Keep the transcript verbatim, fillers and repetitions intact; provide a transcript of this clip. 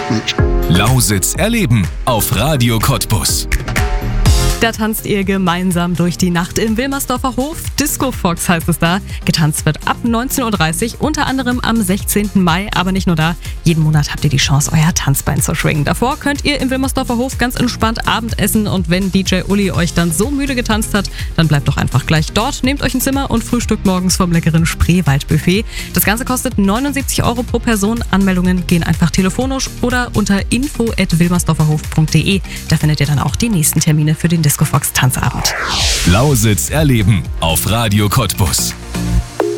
Lausitz erleben auf Radio Cottbus. Da tanzt ihr gemeinsam durch die Nacht im Wilmersdorfer Hof. Disco Fox heißt es da. Getanzt wird ab neunzehn Uhr dreißig, unter anderem am sechzehnten Mai. Aber nicht nur da, jeden Monat habt ihr die Chance, euer Tanzbein zu schwingen. Davor könnt ihr im Wilmersdorfer Hof ganz entspannt Abendessen. Und wenn D J Uli euch dann so müde getanzt hat, dann bleibt doch einfach gleich dort. Nehmt euch ein Zimmer und frühstückt morgens vom leckeren Spreewaldbuffet. Das Ganze kostet neunundsiebzig Euro pro Person. Anmeldungen gehen einfach telefonisch oder unter info at wilmersdorferhof punkt de. Da findet ihr dann auch die nächsten Termine für den Disco Fox Tanzabend. Lausitz erleben auf Radio Cottbus.